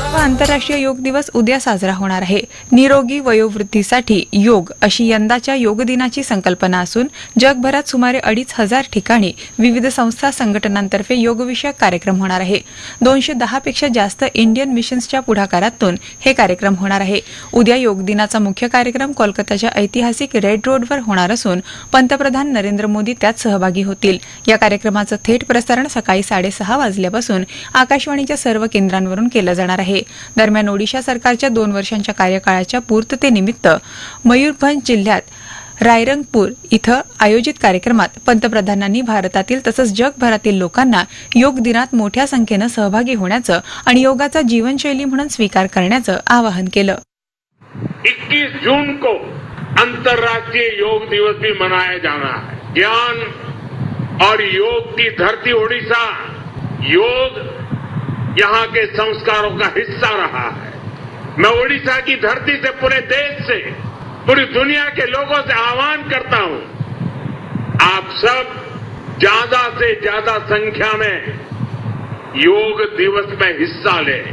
आंतरराष्ट्रीय योग दिवस उद्या साजरा होणार आहे. निरोगी वयोवृद्धीसाठी योग अशी यंदाच्या योग दिनाची संकल्पना असून जगभरात सुमारे 2,500 ठिकाणी विविध संस्था संघटनांतर्फे योगविषयक कार्यक्रम होणार आहे. 210 पेक्षा जास्त इंडियन मिशन्सच्या पुढाकारातून हे कार्यक्रम होणार आहे. उद्या योग दिनाचा मुख्य कार्यक्रम कोलकाताच्या ऐतिहासिक रेड रोडवर होणार असून पंतप्रधान नरेंद्र मोदी त्यात सहभागी होतील. या कार्यक्रमाचं थेट प्रसारण सकाळी 6:30 वाजल्यापासून आकाशवाणीच्या सर्व केंद्रांवरून केलं जाणार आहे. दरम्यान ओडिशा सरकारच्या 2 वर्षांच्या कार्यकाळाच्या पूर्ततेनिमित्त मयूरभंज जिल्ह्यात रायरंगपूर इथं आयोजित कार्यक्रमात पंतप्रधानांनी भारतातील तसंच जगभरातील लोकांना योग दिनात मोठ्या संख्येनं सहभागी होण्याचं आणि योगाचा जीवनशैली म्हणून स्वीकार करण्याचं आवाहन केलं. 21 जून को अंतर्राष्ट्रीय योग दिवस भी मनाया जाना है. ज्ञान और योग की धरती ओडिशा, योग यहाँ के संस्कारों का हिस्सा रहा है. मैं ओडिशा की धरती से, पूरे देश से, पूरी दुनिया के लोगों से आह्वान करता हूं, आप सब ज्यादा से ज्यादा संख्या में योग दिवस में हिस्सा लें.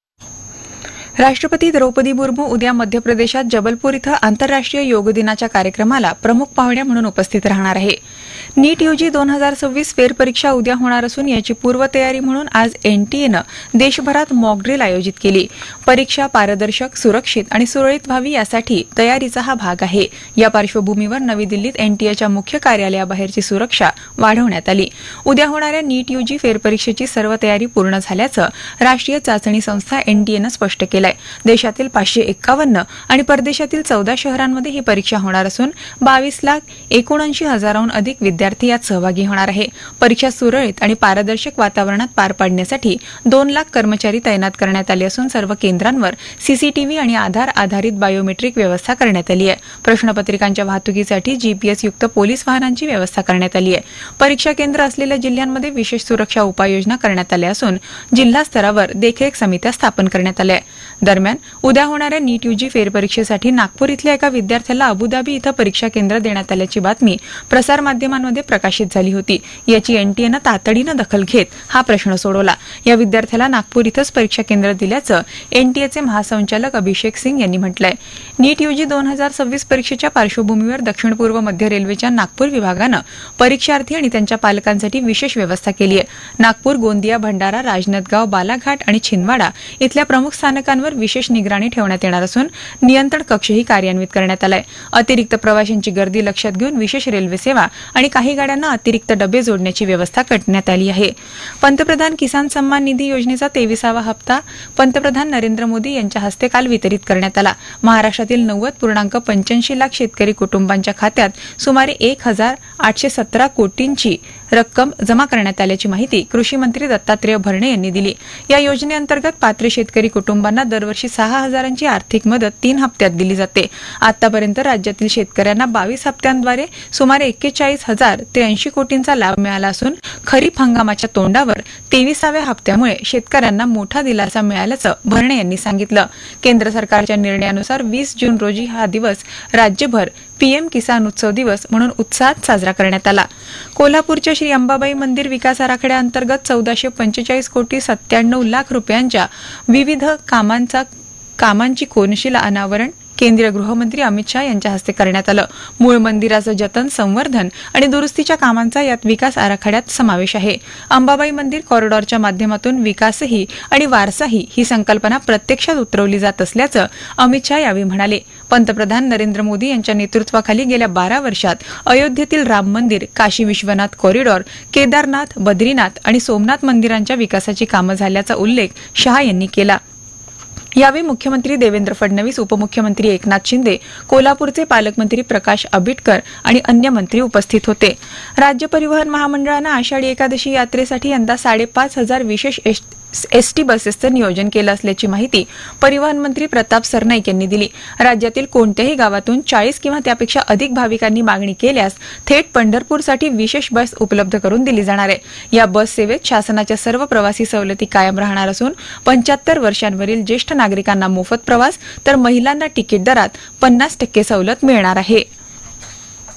राष्ट्रपती द्रौपदी मुर्मू उद्या मध्य प्रदेशात जबलपूर इथं आंतरराष्ट्रीय योग दिनाच्या कार्यक्रमाला प्रमुख पाहुण्या म्हणून उपस्थित राहणार आहे. नीट यूजी 2026 फेरपरीक्षा उद्या होणार असून याची पूर्वतयारी म्हणून आज एनटीएनं देशभरात मॉकड्रिल आयोजित केली. परीक्षा पारदर्शक, सुरक्षित आणि सुरळीत व्हावी यासाठी तयारीचा हा भाग आहे. या पार्श्वभूमीवर नवी दिल्लीत एनटीएच्या मुख्य कार्यालयाबाहेरची सुरक्षा वाढवण्यात आली. उद्या होणाऱ्या नीट यूजी फेरपरीक्षेची सर्व तयारी पूर्ण झाल्याचं राष्ट्रीय चाचणी संस्था एनटीएनं स्पष्ट केलं. देशातील 551 आणि परदेशातील 14 शहरांमध्ये ही परीक्षा होणार असून 22,79,000हून अधिक विद्यार्थी यात सहभागी होणार आहे. परीक्षा सुरळीत आणि पारदर्शक वातावरणात पार पाडण्यासाठी 2 लाख कर्मचारी तैनात करण्यात आले असून सर्व केंद्रांवर सीसीटीव्ही आणि आधार आधारित बायोमेट्रिक व्यवस्था करण्यात आली आहे. प्रश्नपत्रिकांच्या वाहतुकीसाठी जीपीएस युक्त पोलीस वाहनांची व्यवस्था करण्यात आली आहे. परीक्षा केंद्र असलेल्या जिल्ह्यांमध्ये विशेष सुरक्षा उपाययोजना करण्यात आल्या असून जिल्हा स्तरावर देखरेख समित्या स्थापन करण्यात आल्या आहेत. दरम्यान उद्या होणाऱ्या नीट यूजी फेरपरीक्षेसाठी नागपूर इथल्या एका विद्यार्थ्याला अबुधाबी इथं परीक्षा केंद्र देण्यात आल्याची बातमी प्रसारमाध्यमांमध्ये प्रकाशित झाली होती. याची एनटीएनं तातडीनं दखल घेत हा प्रश्न सोडवला. या विद्यार्थ्याला नागपूर इथंच परीक्षा केंद्र दिल्याचं एनटीएचे महासंचालक अभिषेक सिंग यांनी म्हटलंय. नीट यूजी 2026 परीक्षेच्या पार्श्वभूमीवर दक्षिण पूर्व मध्य रेल्वेच्या नागपूर विभागानं परीक्षार्थी आणि त्यांच्या पालकांसाठी विशेष व्यवस्था केली आहे. नागपूर, गोंदिया, भंडारा, राजनांदगाव, बालाघाट आणि छिंदवाडा इथल्या प्रमुख स्थानकांवर विशेष निगराणी ठेवण्यात येणार असून नियंत्रण कक्षही कार्यान्वित करण्यात आलाय. अतिरिक्त प्रवाशांची गर्दी लक्षात घेऊन विशेष रेल्वे सेवा आणि काही गाड्यांना अतिरिक्त डबे जोडण्याची व्यवस्था करण्यात आली आहे. पंतप्रधान किसान सन्मान निधी योजनेचा 23वा हप्ता पंतप्रधान नरेंद्र मोदी यांच्या हस्ते काल वितरित करण्यात आला. महाराष्ट्रातील 90.85 लाख शेतकरी कुटुंबांच्या खात्यात सुमारे 1,817 कोटींची रक्कम जमा करण्यात आल्याची माहिती कृषी मंत्री दत्तात्रय भरणे यांनी दिली. या योजनेअंतर्गत पात्र शेतकरी कुटुंबांना दरवर्षी 6,000ची आर्थिक मदत 3 हप्त्यात दिली जाते. आतापर्यंत राज्यातील शेतकऱ्यांना 22 हप्त्यांद्वारे सुमारे 41,083 कोटींचा लाभ मिळाला असून खरीप हंगामाच्या तोंडावर 23व्या हप्त्यामुळे शेतकऱ्यांना मोठा दिलासा मिळाल्याचं भरणे यांनी सांगितलं. केंद्र सरकारच्या निर्णयानुसार 20 जून रोजी हा दिवस राज्यभर पीएम किसान उत्सव दिवस म्हणून उत्साहात साजरा करण्यात आला. कोल्हापूरच्या श्री अंबाबाई मंदिर विकास आराखड्याअंतर्गत 1445 कोटी 97 लाख रुपयांच्या विविध कामांची कोनशिला अनावरण केंद्रीय गृहमंत्री अमित शाह यांच्या हस्ते करण्यात आलं. मूळ मंदिराचं जतन, संवर्धन आणि दुरुस्तीच्या कामांचा यात विकास आराखड्यात समावेश आहे. अंबाबाई मंदिर कॉरिडॉरच्या माध्यमातून विकासही आणि वारसाही ही संकल्पना प्रत्यक्षात उतरवली जात असल्याचं अमित शाह यावेळी म्हणाले. पंतप्रधान नरेंद्र मोदी यांच्या नेतृत्वाखाली गेल्या 12 वर्षात अयोध्येतील राम मंदिर, काशी विश्वनाथ कॉरिडॉर, केदारनाथ, बद्रीनाथ आणि सोमनाथ मंदिरांच्या विकासाची कामं झाल्याचा उल्लेख शाह यांनी केला. यावेळी मुख्यमंत्री देवेंद्र फडणवीस, उपमुख्यमंत्री एकनाथ शिंदे, कोल्हापूरचे पालकमंत्री प्रकाश आंबेडकर आणि अन्य मंत्री उपस्थित होते. राज्य परिवहन महामंडळानं आषाढी एकादशी यात्रेसाठी यंदा 5,500 विशेष एसटी बसेसचं नियोजन केलं असल्याची माहिती परिवहन मंत्री प्रताप सरनाईक यांनी दिली. राज्यातील कोणत्याही गावातून 40 किंवा त्यापेक्षा अधिक भाविकांनी मागणी केल्यास थेट पंढरपूरसाठी विशेष बस उपलब्ध करून दिली जाणार आहे. या बस सेवेत शासनाच्या सर्व प्रवासी सवलती कायम राहणार असून 75 वर्षांवरील ज्येष्ठ नागरिकांना मोफत प्रवास तर महिलांना तिकीट दरात 50% सवलत मिळणार आहे.